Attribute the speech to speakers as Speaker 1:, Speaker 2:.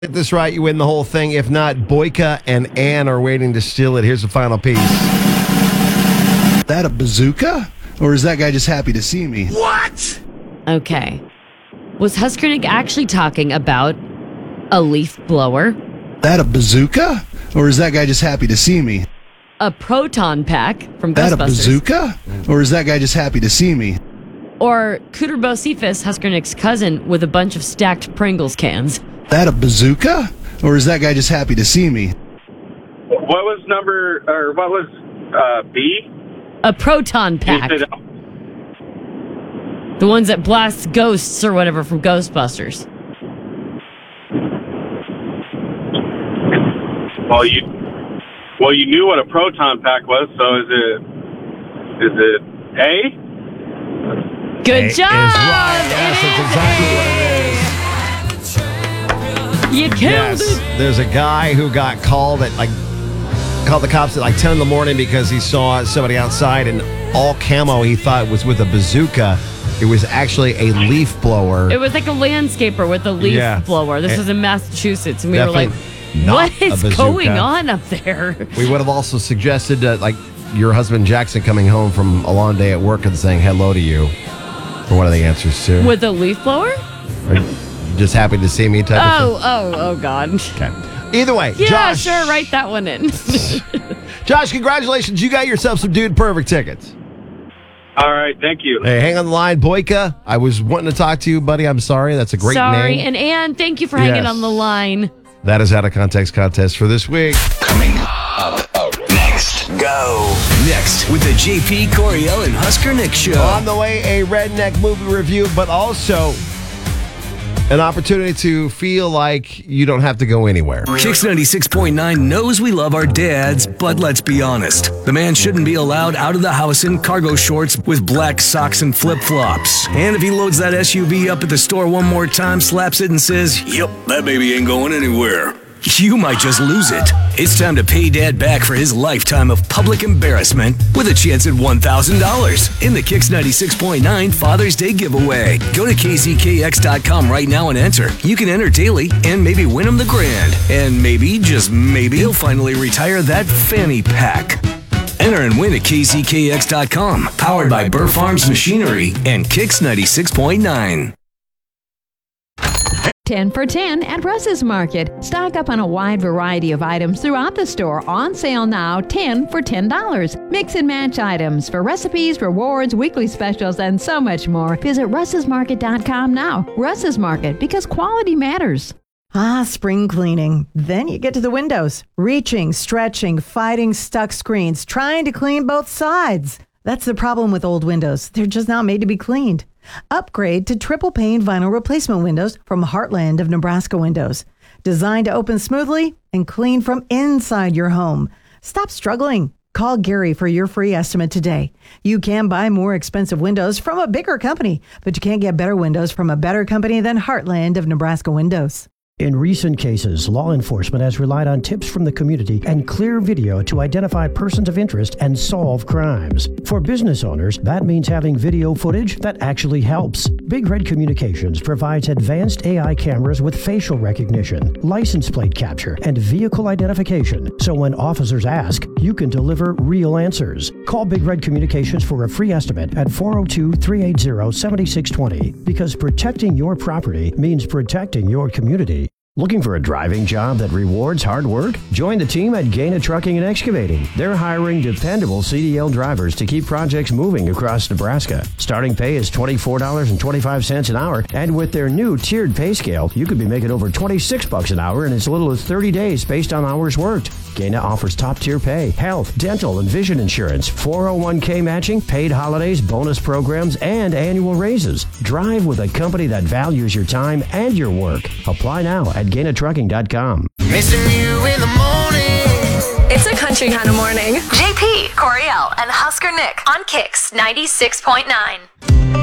Speaker 1: Get this right, you win the whole thing. If not, Boyka and Ann are waiting to steal it. Here's the final piece.
Speaker 2: That a bazooka? Or is that guy just happy to see me?
Speaker 1: What?
Speaker 3: Okay. Was Huskernick actually talking about a leaf blower?
Speaker 2: That a bazooka? Or is that guy just happy to see me?
Speaker 3: A proton pack from
Speaker 2: That a
Speaker 3: Ghostbusters?
Speaker 2: bazooka? Or is that guy just happy to see me?
Speaker 3: Or Cooter Bocephus, Huskernick's cousin, with a bunch of stacked Pringles cans?
Speaker 2: That a bazooka? Or is that guy just happy to see me?
Speaker 4: What was B?
Speaker 3: A proton pack.
Speaker 4: You said-
Speaker 3: The ones that blast ghosts or whatever from Ghostbusters.
Speaker 4: Well, you knew what a proton pack was, so is it A?
Speaker 3: Good
Speaker 1: A
Speaker 3: job!
Speaker 1: is right. Yes,
Speaker 3: It
Speaker 1: that's exactly what it is.
Speaker 3: You killed it!
Speaker 1: There's a guy who got called the cops at 10 in the morning because he saw somebody outside in all camo he thought was with a bazooka. It was actually a leaf blower.
Speaker 3: It was like a landscaper with a leaf blower. This was in Massachusetts, and we were like,
Speaker 1: not
Speaker 3: what
Speaker 1: a
Speaker 3: is
Speaker 1: bazooka.
Speaker 3: going on up there?
Speaker 1: We would have also suggested your husband Jackson coming home from a long day at work and saying hello to you for one of the answers too.
Speaker 3: With a leaf blower?
Speaker 1: Or just happy to see me type of
Speaker 3: Oh, God.
Speaker 1: thing. Okay. Either way,
Speaker 3: Yeah,
Speaker 1: Josh.
Speaker 3: sure, write that one in.
Speaker 1: Josh, congratulations. You got yourself some Dude Perfect tickets.
Speaker 4: All right, thank you.
Speaker 1: Hey, hang on the line. Boyka, I was wanting to talk to you, buddy. I'm sorry. That's a great
Speaker 3: Sorry.
Speaker 1: name.
Speaker 3: And Ann, thank you for hanging on the line.
Speaker 1: That is Out of Context contest for this week.
Speaker 5: Coming up next. Go. Next with the JP Coriel and Husker Nick show.
Speaker 1: On the way, a redneck movie review, but also an opportunity to feel like you don't have to go anywhere.
Speaker 5: Kicks 96.9 knows we love our dads, but let's be honest. The man shouldn't be allowed out of the house in cargo shorts with black socks and flip-flops. And if he loads that SUV up at the store one more time, slaps it and says, "Yep, that baby ain't going anywhere," you might just lose it. It's time to pay Dad back for his lifetime of public embarrassment with a chance at $1,000 in the Kicks 96.9 Father's Day giveaway. Go to kzkx.com right now and enter. You can enter daily and maybe win him the grand. And maybe, just maybe, he'll finally retire that fanny pack. Enter and win at kzkx.com. Powered by Burr Farms Machinery and Kicks 96.9.
Speaker 6: 10 for 10 at Russ's Market. Stock up on a wide variety of items throughout the store. On sale now, 10 for $10. Mix and match items for recipes, rewards, weekly specials, and so much more. Visit russesmarket.com now. Russ's Market, because quality matters.
Speaker 7: Spring cleaning. Then you get to the windows. Reaching, stretching, fighting stuck screens, trying to clean both sides. That's the problem with old windows. They're just not made to be cleaned. Upgrade to triple pane vinyl replacement windows from Heartland of Nebraska Windows. Designed to open smoothly and clean from inside your home. Stop struggling. Call Gary for your free estimate today. You can buy more expensive windows from a bigger company, but you can't get better windows from a better company than Heartland of Nebraska Windows.
Speaker 8: In recent cases, law enforcement has relied on tips from the community and clear video to identify persons of interest and solve crimes. For business owners, that means having video footage that actually helps. Big Red Communications provides advanced AI cameras with facial recognition, license plate capture, and vehicle identification. So when officers ask, you can deliver real answers. Call Big Red Communications for a free estimate at 402-380-7620, because protecting your property means protecting your community. Looking for a driving job that rewards hard work? Join the team at Gaina Trucking and Excavating. They're hiring dependable CDL drivers to keep projects moving across Nebraska. Starting pay is $24.25 an hour, and with their new tiered pay scale, you could be making over $26 an hour in as little as 30 days based on hours worked. Gaina offers top-tier pay, health, dental, and vision insurance, 401k matching, paid holidays, bonus programs, and annual raises. Drive with a company that values your time and your work. Apply now at GainaTrucking.com.
Speaker 9: Missing you in the morning.
Speaker 10: It's a country kind of morning. JP, Coriel, and Husker Nick on Kicks 96.9.